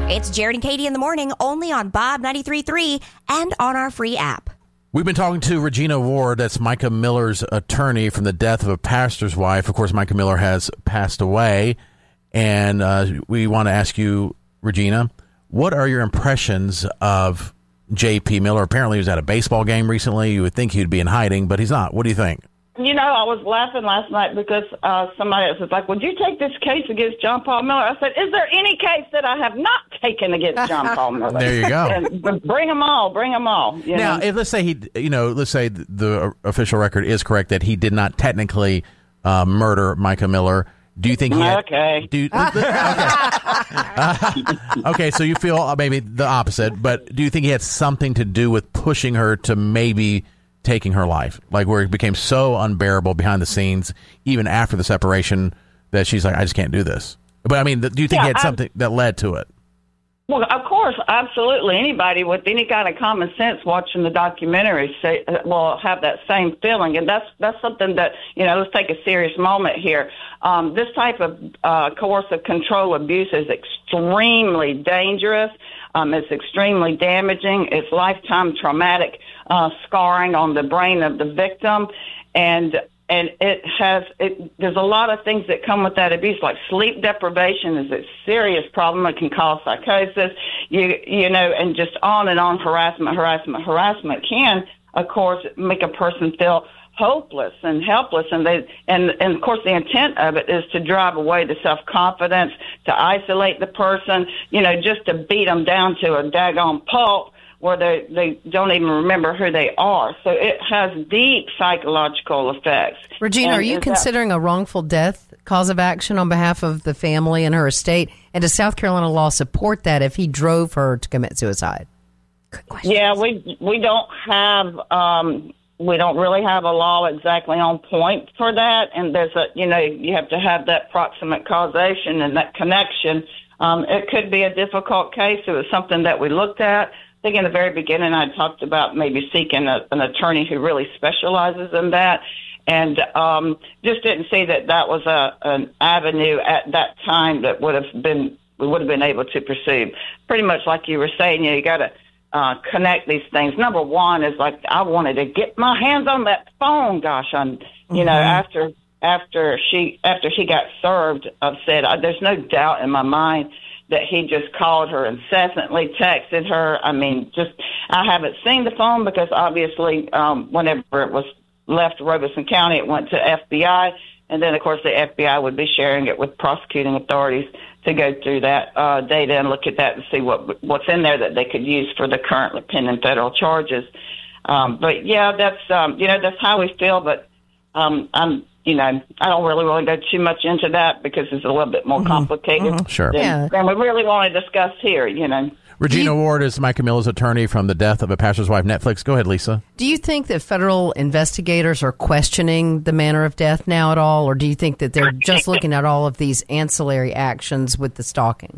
It's Jared and Katie in the morning, only on Bob 93.3 and on our free app. We've been talking to Regina Ward, that's Micah Miller's attorney, from the death of a pastor's wife. Of course, Micah Miller has passed away. And we want to ask you, Regina, what are your impressions of J.P. Miller? Apparently he was at a baseball game recently. You would think he'd be in hiding, but he's not. What do you think? You know, I was laughing last night because somebody else was like, would you take this case against John Paul Miller? I said, is there any case that I have not taken against John Paul Miller? There you go. And bring them all. Now, let's say let's say the official record is correct that he did not technically murder Micah Miller. Do you think he had, okay. Okay, so you feel maybe the opposite, but do you think he had something to do with pushing her to maybe taking her life, like where it became so unbearable behind the scenes, even after the separation, that she's like, I just can't do this? But I mean, do you think he had something that led to it? Well, of course, absolutely. Anybody with any kind of common sense watching the documentary will have that same feeling, and that's something that, let's take a serious moment here. This type of coercive control abuse is extremely dangerous. It's extremely damaging. It's lifetime traumatic scarring on the brain of the victim, and there's a lot of things that come with that abuse, like sleep deprivation is a serious problem. It can cause psychosis, and just on and on. Harassment can, of course, make a person feel hopeless and helpless, and of course the intent of it is to drive away the self-confidence, to isolate the person, just to beat them down to a daggone pulp where they don't even remember who they are. So it has deep psychological effects. Regina, are you considering a wrongful death cause of action on behalf of the family and her estate? And does South Carolina law support that if he drove her to commit suicide? Good question. Yeah, we don't have we don't really have a law exactly on point for that, and there's you have to have that proximate causation and that connection. It could be a difficult case. It was something that we looked at. I think in the very beginning I talked about maybe seeking an attorney who really specializes in that, and just didn't see that was an avenue at that time that we would have been able to pursue. Pretty much like you were saying, you got to connect these things. Number one is like I wanted to get my hands on that phone. Gosh, after he got served, I've said there's no doubt in my mind that he just called her incessantly, texted her. I mean, I haven't seen the phone because obviously whenever it was left Robeson County, it went to FBI. And then, of course, the FBI would be sharing it with prosecuting authorities to go through that data and look at that and see what's in there that they could use for the currently pending federal charges. But, yeah, that's how we feel. But I don't really want to go too much into that because it's a little bit more complicated Sure. than we really want to discuss here, Regina Ward is Micah Miller's attorney from the death of a pastor's wife. Netflix. Go ahead, Lisa. Do you think that federal investigators are questioning the manner of death now at all, or do you think that they're just looking at all of these ancillary actions with the stalking?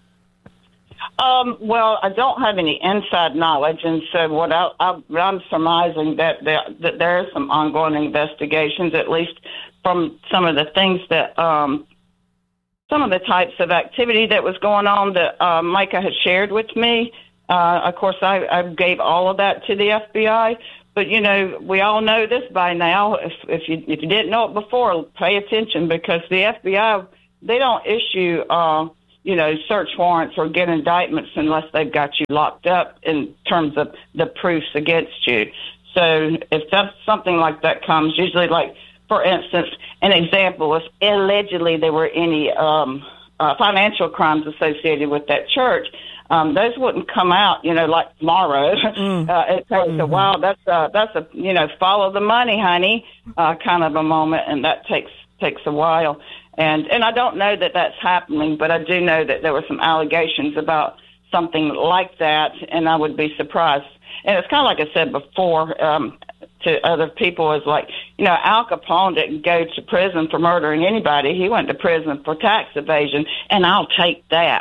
Well, I don't have any inside knowledge, and so what I'm surmising that there are some ongoing investigations, at least from some of the things that some of the types of activity that was going on that Micah had shared with me. Of course, I gave all of that to the FBI, but we all know this by now. If you didn't know it before, pay attention because the FBI, they don't issue search warrants or get indictments unless they've got you locked up in terms of the proofs against you. So if that's something like that comes, usually like, for instance, an example, if allegedly there were any financial crimes associated with that church, those wouldn't come out, like tomorrow. It takes a while. That's a follow the money, honey, kind of a moment, and that takes a while. And I don't know that that's happening, but I do know that there were some allegations about something like that, and I would be surprised. And it's kind of like I said before to other people, is like, Al Capone didn't go to prison for murdering anybody. He went to prison for tax evasion, and I'll take that.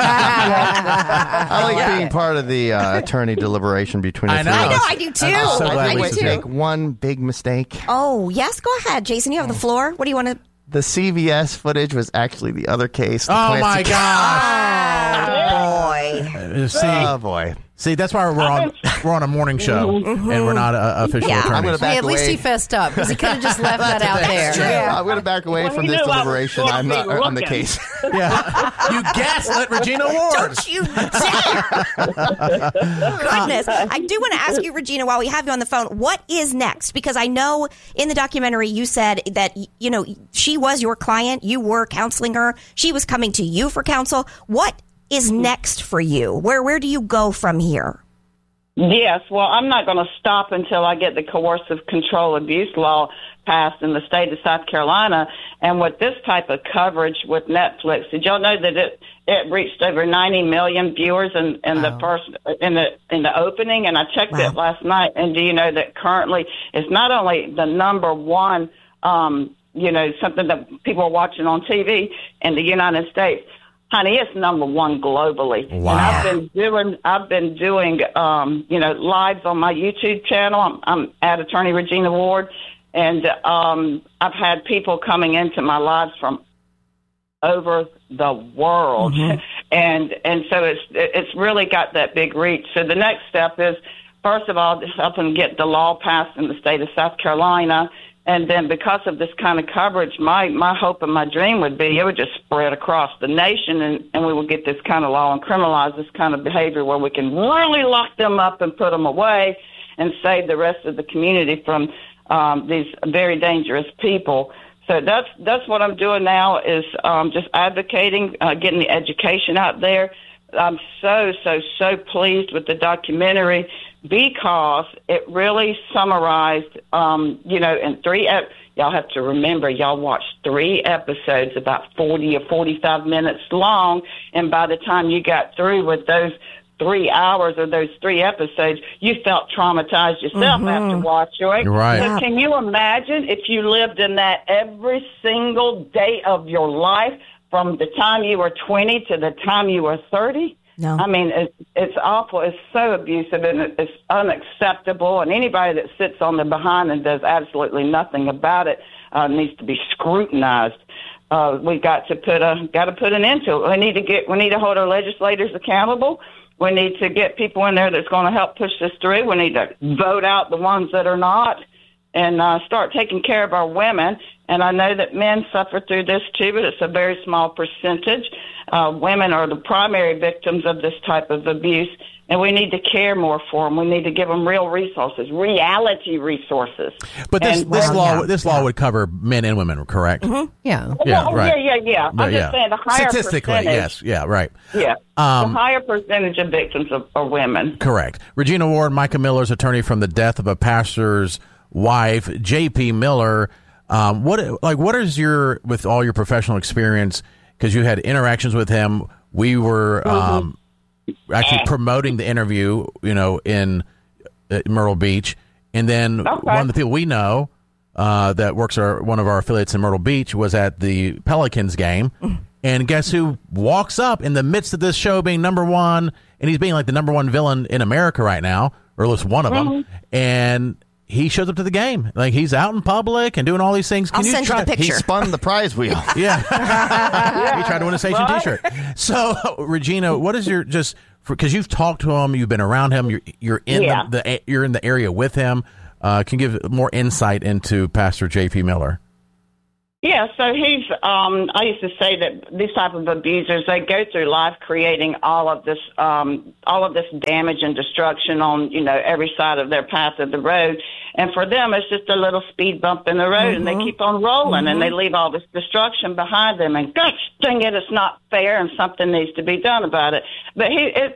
I like being part of the attorney deliberation between the three of us. I know, I do too. I'm so glad I we do too. make one big mistake. Oh, yes, go ahead, Jason. You have the floor. What do you want to... The CVS footage was actually the other case. Oh, my gosh. Oh, boy. Oh boy. See, that's why we're on a morning show and we're not official attorneys. I'm going to back At least he fessed up because he could have just left that out there. Yeah. I'm going to back away from this deliberation. I'm not on the case. Yeah, you gaslit Regina Ward. Don't you dare! Goodness, I do want to ask you, Regina, while we have you on the phone, what is next? Because I know in the documentary you said that she was your client, you were counseling her, she was coming to you for counsel. What is next for you? Where do you go from here? Yes, well, I'm not going to stop until I get the coercive control abuse law passed in the state of South Carolina. And with this type of coverage with Netflix, did y'all know that it reached over 90 million viewers in the opening? And I checked it last night. And do you know that currently it's not only the number one, something that people are watching on TV in the United States. Honey, it's number one globally. Wow. And I've been doing lives on my YouTube channel. I'm at Attorney Regina Ward, and I've had people coming into my lives from over the world, and so it's really got that big reach. So the next step is, first of all, just help them get the law passed in the state of South Carolina. And then because of this kind of coverage, my hope and my dream would be it would just spread across the nation, and we would get this kind of law and criminalize this kind of behavior where we can really lock them up and put them away and save the rest of the community from these very dangerous people. So that's what I'm doing now is just advocating, getting the education out there. I'm so pleased with the documentary because it really summarized, in three. Y'all have to remember, y'all watched 3 episodes about 40 or 45 minutes long, and by the time you got through with those 3 hours or those 3 episodes, you felt traumatized yourself after watching it. Right. So can you imagine if you lived in that every single day of your life? From the time you were 20 to the time you were 30? No. I mean, it's awful. It's so abusive and it's unacceptable. And anybody that sits on the behind and does absolutely nothing about it needs to be scrutinized. We got to put an end to it. We need to hold our legislators accountable. We need to get people in there that's going to help push this through. We need to vote out the ones that are not, and start taking care of our women. And I know that men suffer through this too, but it's a very small percentage. Women are the primary victims of this type of abuse, and we need to care more for them. We need to give them real resources, reality resources. But this law would cover men and women, correct? Mm-hmm. Yeah. Yeah, right. Yeah. I'm just saying the higher statistically, percentage. yes. Yeah, right. Yeah. The higher percentage of victims are women. Correct. Regina Ward, Micah Miller's attorney from the death of a pastor's wife, J.P. Miller. What is with all your professional experience, because you had interactions with him, we were actually promoting the interview, in Myrtle Beach, and then one of the people we know that works one of our affiliates in Myrtle Beach was at the Pelicans game, and guess who walks up in the midst of this show being number one, and he's being like the number one villain in America right now, or at least one of them, and he shows up to the game. Like, he's out in public and doing all these things. I'll send you the picture. He spun the prize wheel. Yeah. He tried to win a station T-shirt. So, Regina, what is your because you've talked to him, you've been around him, you're in you're in the area with him. Can you give more insight into Pastor J.P. Miller? Yeah, so he's, I used to say that these type of abusers, they go through life creating all of this damage and destruction on, every side of their path of the road. And for them, it's just a little speed bump in the road, and they keep on rolling, and they leave all this destruction behind them. And gosh dang it, it's not fair, and something needs to be done about it. But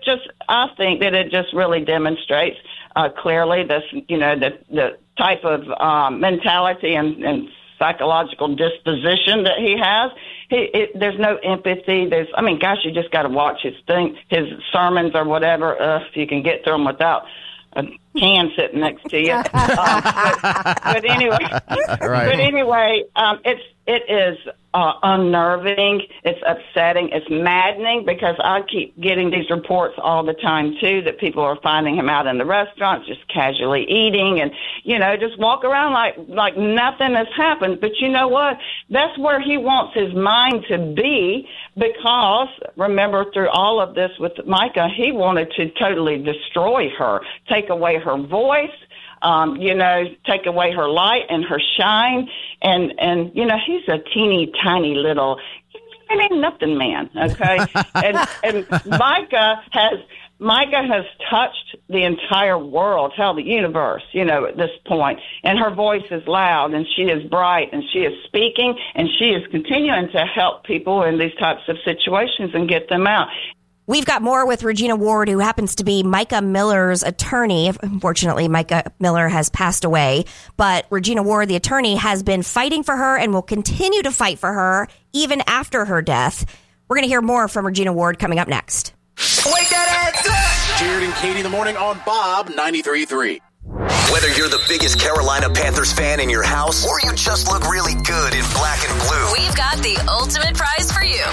I think that it just really demonstrates clearly this, the type of mentality and psychological disposition that he has. There's no empathy. You just got to watch his sermons or whatever, if you can get through them without a can sitting next to you. But anyway, right. But anyway, it is unnerving. It's upsetting. It's maddening because I keep getting these reports all the time, too, that people are finding him out in the restaurants just casually eating and, just walk around like nothing has happened. But you know what? That's where he wants his mind to be because, remember, through all of this with Micah, he wanted to totally destroy her, take away her voice, take away her light and her shine. And he's a teeny tiny little, it ain't nothing man, okay? and Micah has touched the entire world, hell, the universe, at this point. And her voice is loud, and she is bright, and she is speaking, and she is continuing to help people in these types of situations and get them out. We've got more with Regina Ward, who happens to be Micah Miller's attorney. Unfortunately, Micah Miller has passed away, but Regina Ward, the attorney, has been fighting for her and will continue to fight for her even after her death. We're going to hear more from Regina Ward coming up next. Wake that ass up! Jared and Katie in the morning on Bob 93.3. Whether you're the biggest Carolina Panthers fan in your house or you just look really good in black and blue, we've got the ultimate prize for you.